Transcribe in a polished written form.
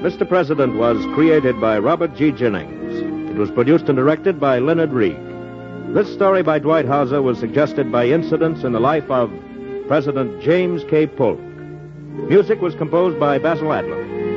Mr. President was created by Robert G. Jennings. It was produced and directed by Leonard Reed. This story by Dwight Hauser was suggested by incidents in the life of President James K. Polk. Music was composed by Basil Adler.